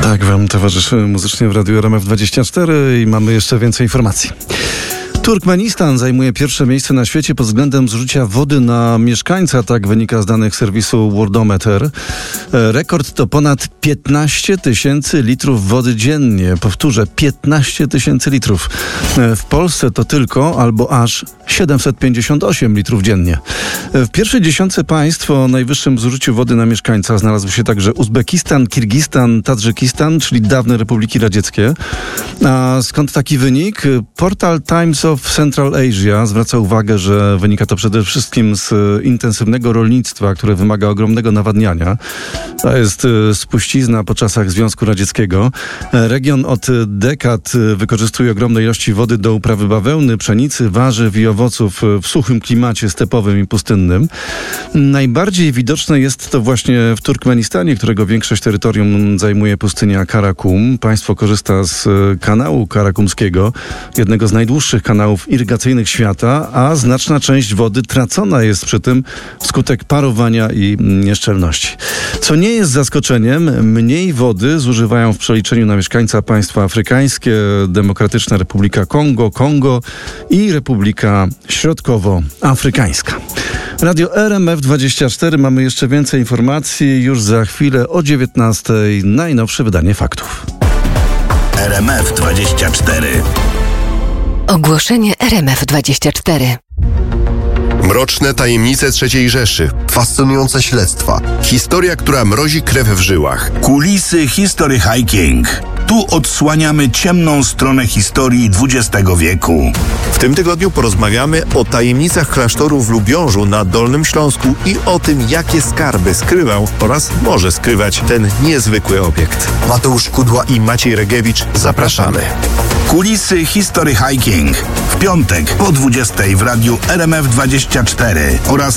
Tak wam towarzyszy muzycznie w Radiu RMF24 i mamy jeszcze więcej informacji. Turkmenistan zajmuje pierwsze miejsce na świecie pod względem zużycia wody na mieszkańca, tak wynika z danych serwisu Worldometer. Rekord to ponad 15 tysięcy litrów wody dziennie. Powtórzę, 15 tysięcy litrów. W Polsce to tylko albo aż 758 litrów dziennie. W pierwszej dziesiątce państw o najwyższym zużyciu wody na mieszkańca znalazły się także Uzbekistan, Kirgistan, Tadżykistan, czyli dawne republiki radzieckie. A skąd taki wynik? Portal Times of Central Asia zwraca uwagę, że wynika to przede wszystkim z intensywnego rolnictwa, które wymaga ogromnego nawadniania. To jest spuścizna po czasach Związku Radzieckiego. Region od dekad wykorzystuje ogromne ilości wody do uprawy bawełny, pszenicy, warzyw i owoców w suchym klimacie stepowym i pustynnym. Najbardziej widoczne jest to właśnie w Turkmenistanie, którego większość terytorium zajmuje pustynia Karakum. Państwo korzysta z kanału karakumskiego, jednego z najdłuższych kanałów irygacyjnych świata, a znaczna część wody tracona jest przy tym wskutek parowania i nieszczelności. Co nie jest zaskoczeniem, mniej wody zużywają w przeliczeniu na mieszkańca państwa afrykańskie, Demokratyczna Republika Kongo i Republika Środkowoafrykańska. Radio RMF24, mamy jeszcze więcej informacji. Już za chwilę o 19:00 najnowsze wydanie faktów. RMF24. Ogłoszenie RMF24. Mroczne tajemnice III Rzeszy. Fascynujące śledztwa. Historia, która mrozi krew w żyłach. Kulisy History Hiking. Tu odsłaniamy ciemną stronę historii XX wieku. W tym tygodniu porozmawiamy o tajemnicach klasztoru w Lubiążu na Dolnym Śląsku i o tym, jakie skarby skrywał oraz może skrywać ten niezwykły obiekt. Mateusz Kudła I Maciej Regiewicz, zapraszamy. Kulisy History Hiking. W piątek po 20:00 w radiu RMF24 oraz